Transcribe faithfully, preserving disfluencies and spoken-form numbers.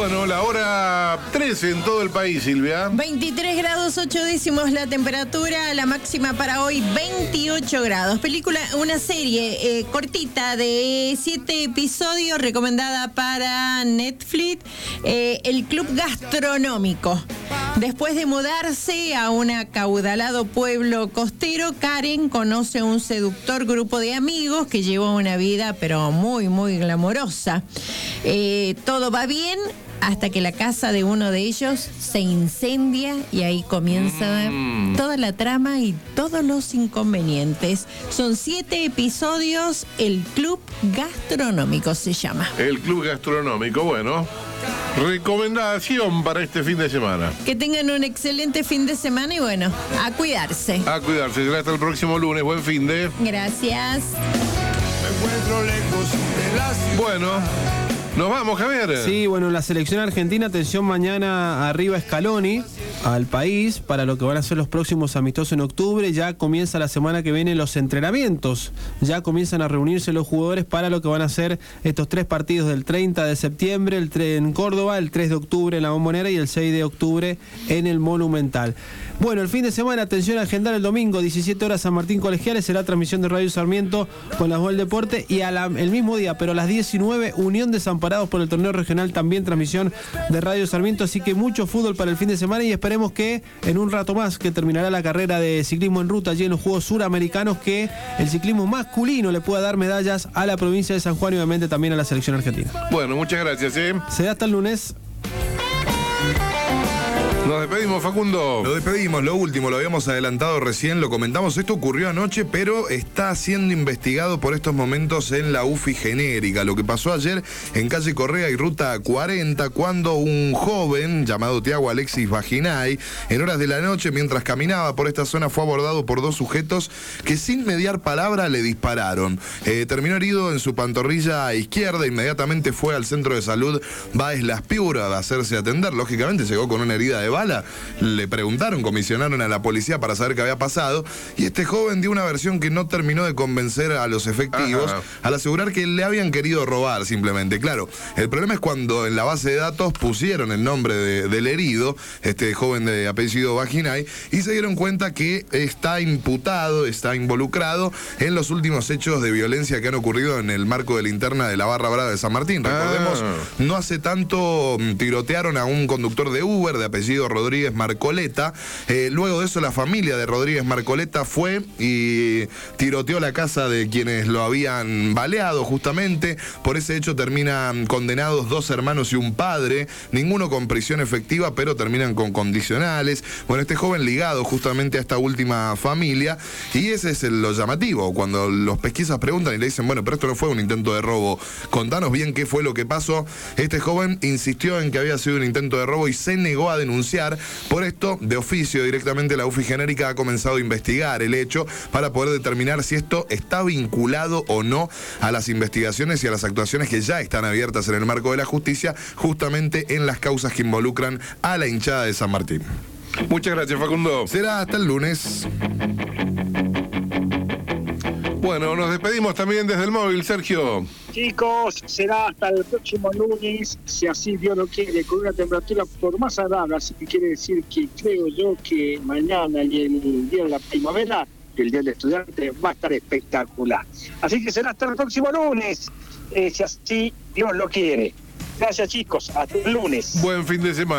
Bueno, la hora trece en todo el país, Silvia. veintitrés grados ocho décimos la temperatura, la máxima para hoy veintiocho grados. Película, una serie eh, cortita de siete episodios recomendada para Netflix, eh, El Club Gastronómico. Después de mudarse a un acaudalado pueblo costero, Karen conoce a un seductor grupo de amigos que lleva una vida pero muy, muy glamorosa. Eh, todo va bien hasta que la casa de uno de ellos se incendia y ahí comienza mm. toda la trama y todos los inconvenientes. Son siete episodios, El Club Gastronómico se llama. El Club Gastronómico, bueno, recomendación para este fin de semana. Que tengan un excelente fin de semana y bueno, a cuidarse. A cuidarse, será hasta el próximo lunes, buen fin de... Gracias. Me encuentro lejos de la ciudad. Bueno... Nos vamos, Javier. Sí, bueno, la selección argentina, atención mañana arriba Scaloni al país para lo que van a ser los próximos amistosos en octubre. Ya comienza la semana que viene los entrenamientos. Ya comienzan a reunirse los jugadores para lo que van a ser estos tres partidos del treinta de septiembre, el tres en Córdoba, el tres de octubre en la Bombonera y el seis de octubre en el Monumental. Bueno, el fin de semana, atención a agendar el domingo, diecisiete horas San Martín Colegiales, será transmisión de Radio Sarmiento con las Voz del Deporte y a la, el mismo día, pero a las diecinueve, Unión Desamparados por el torneo regional, también transmisión de Radio Sarmiento, así que mucho fútbol para el fin de semana y esperemos que en un rato más que terminará la carrera de ciclismo en ruta allí en los Juegos Suramericanos, que el ciclismo masculino le pueda dar medallas a la provincia de San Juan y obviamente también a la selección argentina. Bueno, muchas gracias, ¿eh? Será hasta el lunes. Nos despedimos, Facundo. Lo despedimos, lo último, lo habíamos adelantado recién, lo comentamos, esto ocurrió anoche, pero está siendo investigado por estos momentos en la U F I genérica. Lo que pasó ayer en calle Correa y ruta cuarenta, cuando un joven llamado Tiago Alexis Vaginay, en horas de la noche, mientras caminaba por esta zona, fue abordado por dos sujetos que sin mediar palabra le dispararon. Eh, terminó herido en su pantorrilla izquierda, inmediatamente fue al centro de salud Báez Las Piuras a hacerse atender. Lógicamente llegó con una herida de bala, le preguntaron, comisionaron a la policía para saber qué había pasado y este joven dio una versión que no terminó de convencer a los efectivos. Ajá. Al asegurar que le habían querido robar simplemente. Claro, el problema es cuando en la base de datos pusieron el nombre de, del herido, este joven de apellido Vaginay, y se dieron cuenta que está imputado, está involucrado en los últimos hechos de violencia que han ocurrido en el marco de la interna de la Barra Brava de San Martín. Recordemos, ah. no hace tanto tirotearon a un conductor de Uber de apellido Rodríguez Marcoleta. Eh, luego de eso la familia de Rodríguez Marcoleta fue y tiroteó la casa de quienes lo habían baleado justamente. Por ese hecho terminan condenados dos hermanos y un padre, ninguno con prisión efectiva, pero terminan con condicionales. Bueno, este joven ligado justamente a esta última familia, y ese es el, lo llamativo, cuando los pesquisas preguntan y le dicen, bueno, pero esto no fue un intento de robo, contanos bien qué fue lo que pasó. Este joven insistió en que había sido un intento de robo y se negó a denunciar. Por esto, de oficio, directamente la U F I genérica ha comenzado a investigar el hecho para poder determinar si esto está vinculado o no a las investigaciones y a las actuaciones que ya están abiertas en el marco de la justicia, justamente en las causas que involucran a la hinchada de San Martín. Muchas gracias, Facundo. Será hasta el lunes. Bueno, nos despedimos también desde el móvil, Sergio. Chicos, será hasta el próximo lunes, si así Dios lo quiere, con una temperatura por más agradable, así que quiere decir que creo yo que mañana y el día de la primavera, el día del estudiante, va a estar espectacular. Así que será hasta el próximo lunes, eh, si así Dios lo quiere. Gracias, chicos, hasta el lunes. Buen fin de semana.